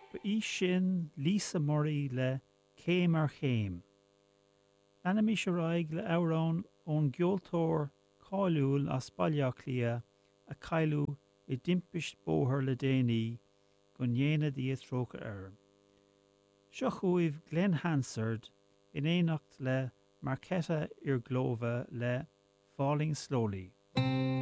ba í sin Lisa Murray le Céim ar Chéim. Anna se raig le árán ón geoltóir cáiliúil as bailach lia a cailú I dimpist bóthir le déanaí go ndéana dí tróca air. Seo chuaibh Glenn Hansard in éanacht le Marketa ar glóbha le Falling Slowly.